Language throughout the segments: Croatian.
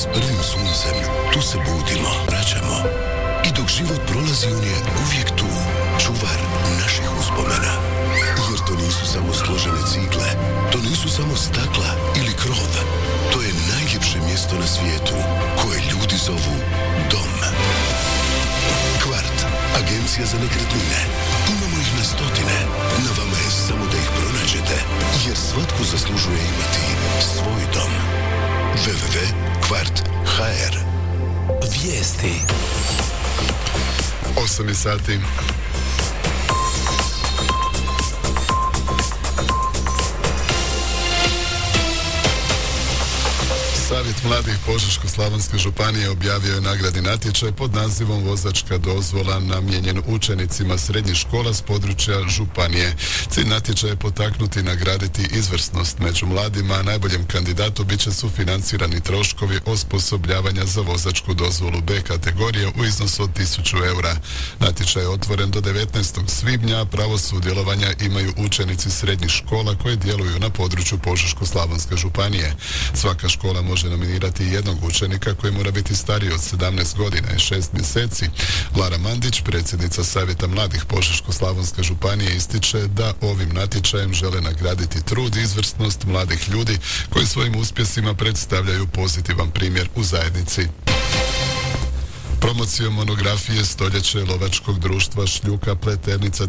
prvim suncem, tu se budimo, vraćamo. I dok život prolazi, on je uvijek tu, čuvar naših uspomena. Jer to nisu samo složene cigle, to nisu samo stakla ili krov. To je najljepše mjesto na svijetu, koje ljudi zovu dom. Kvart, agencija za nekretnine. Imamo ih na stotine. Na vama je samo da ih pronađete, jer svatko zaslužuje imati svoj dom. www.kvart.hr. Vijesti. 8 sati. Savjet mladih Požeško-slavonske županije objavio je nagradni natječaj pod nazivom Vozačka dozvola namijenjen učenicima srednjih škola s područja županije. Cilj natječaja je potaknuti i nagraditi izvrsnost među mladima, a najboljem kandidatu bit će sufinancirani troškovi osposobljavanja za vozačku dozvolu B kategorije u iznosu od 1000 eura. Natječaj je otvoren do 19. svibnja, a pravo sudjelovanja imaju učenici srednjih škola koje djeluju na području Požeško-slavonske županije. Svaka škola može nominirati jednog učenika koji mora biti stariji od 17 godina i 6 mjeseci. Lara Mandić, predsjednica Savjeta mladih Požeško-slavonske županije, ističe da ovim natječajem žele nagraditi trud i izvrsnost mladih ljudi koji svojim uspjesima predstavljaju pozitivan primjer u zajednici. Promocijom monografije Stoljeće lovačkog društva Šljuka Pleternica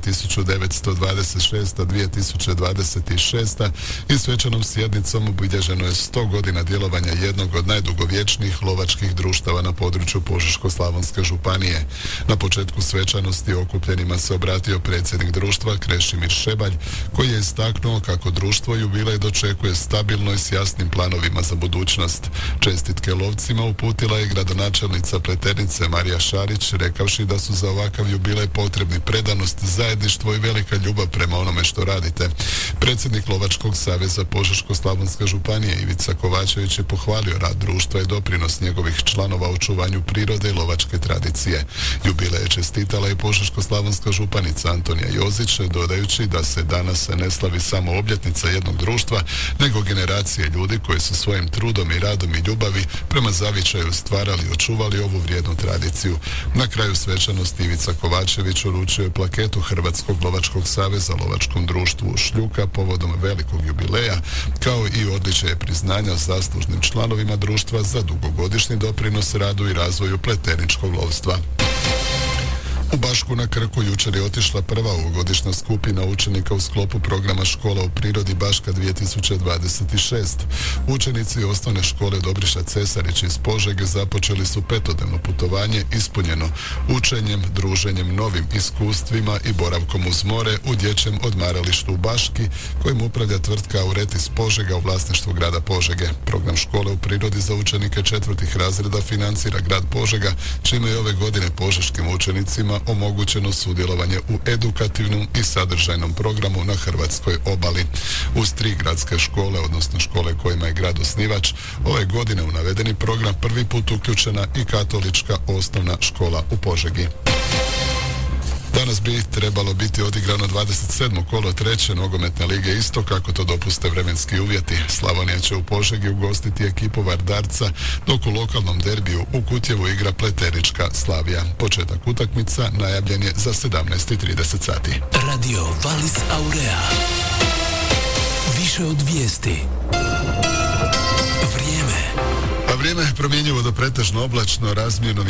1926-2026 i svečanom sjednicom obilježeno je 100 godina djelovanja jednog od najdugovječnijih lovačkih društava na području Požeško-slavonske županije. Na početku svečanosti okupljenima se obratio predsjednik društva Krešimir Šebalj, koji je istaknuo kako društvo jubilej dočekuje stabilno i s jasnim planovima za budućnost. Čestitke lovcima uputila je gradonačelnica Pleternice Marija Šarić, rekavši da su za ovakav jubilej potrebni predanost, zajedništvo i velika ljubav prema onome što radite. Predsjednik Lovačkog saveza Požeško-slavonske županije Ivica Kovačević je pohvalio rad društva i doprinos njegovih članova u očuvanju prirode i lovačke tradicije. Jubilej je čestitala i Požeško-slavonska županica Antonija Jozić, dodajući da se danas ne slavi samo obljetnica jednog društva, nego generacije ljudi koji su svojim trudom i radom i ljubavi prema zavičaju stvarali i očuvali ovu vrijednu tradiciju. Na kraju svečanosti Ivica Kovačević uručio je plaketu Hrvatskog lovačkog saveza lovačkom društvu Šljuka povodom velikog jubileja, kao i odličje priznanja zaslužnim članovima društva za dugogodišnji doprinos radu i razvoju pleterničkog lovstva. U Bašku na Krku jučer je otišla prva ovogodišnja skupina učenika u sklopu programa Škola u prirodi Baška 2026. Učenici osnovne škole Dobriša Cesarić iz Požege započeli su 5-dnevno putovanje ispunjeno učenjem, druženjem, novim iskustvima i boravkom uz more u dječjem odmaralištu u Baški, kojim upravlja tvrtka Auretis Požega u vlasništvu grada Požege. Program Škole u prirodi za učenike 4. razreda financira grad Požega, čime je ove godine požeškim učenicima omogućeno sudjelovanje u edukativnom i sadržajnom programu na hrvatskoj obali. Uz 3 gradske škole, odnosno škole kojima je grad osnivač, ove godine u navedeni program prvi put uključena i katolička osnovna škola u Požegi. Danas bi trebalo biti odigrano 27. kolo 3. nogometne lige Istok, kako to dopuste vremenski uvjeti. Slavonija će u Požegi ugostiti ekipu Vardarca, dok u lokalnom derbiju u Kutjevu igra Pleternička Slavija. Početak utakmica najavljen je za 17:30 sati. Radio Valis Aurea. Više od vijesti. Vrijeme. A vrijeme je promjenjivo do pretežno oblačno, razmjerno